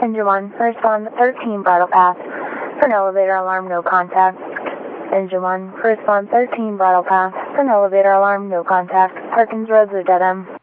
Engine 1, respond 13 Bridle Path. For an elevator alarm, no contact. Engine 1, respond 13 Bridle Path. For an elevator alarm, no contact. Perkins Road's a dead end.